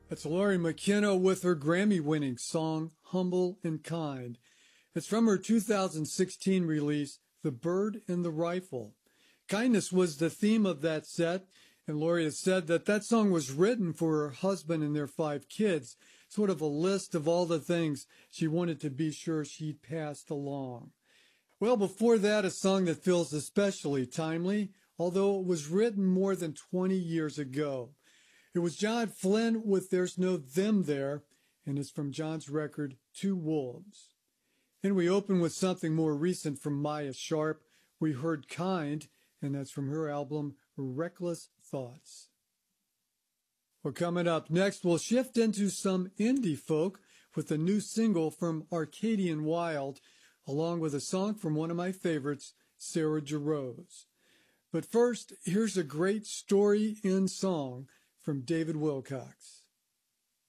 That's Laurie McKenna with her Grammy-winning song, Humble and Kind. It's from her 2016 release, The Bird and the Rifle. Kindness was the theme of that set, and Laurie has said that that song was written for her husband and their 5 kids, sort of a list of all the things she wanted to be sure she'd passed along. Well, before that, a song that feels especially timely, although it was written more than 20 years ago. It was John Flynn with There's No Them There, and it's from John's record, Two Wolves. And we open with something more recent from Maya Sharp. We heard Kind, and that's from her album, Reckless Thoughts. Well, coming up next, we'll shift into some indie folk with a new single from Arcadian Wild, along with a song from one of my favorites, Sarah Jarosz. But first, here's a great story in song from David Wilcox.